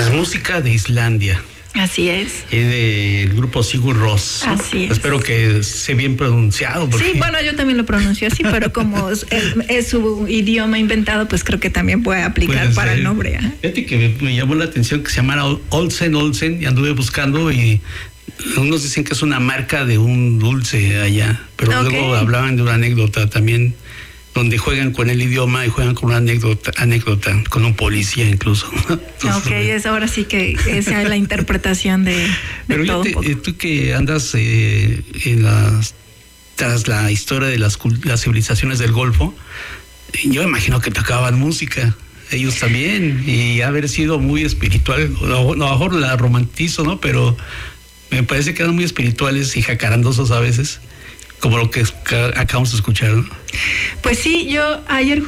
Pues música de Islandia. Así es. Del grupo Sigur Rós. Así es. Espero que esté bien pronunciado. Sí, bueno, yo también lo pronuncio así, pero como es su idioma inventado, pues creo que también puede aplicar para el nombre. Fíjate que me llamó la atención que se llamara Olsen, y anduve buscando y unos dicen que es una marca de un dulce allá, pero luego hablaban de una anécdota también, donde juegan con el idioma y juegan con una anécdota con un policía incluso. Entonces, es ahora sí que esa es la interpretación de pero todo un poco. Tú que andas tras la historia de las civilizaciones del Golfo, yo imagino que tocaban música, ellos también, y haber sido muy espiritual, a lo mejor la romantizo, ¿no? Pero me parece que eran muy espirituales y jacarandosos a veces, como lo que acabamos de escuchar, ¿no? Pues sí, yo ayer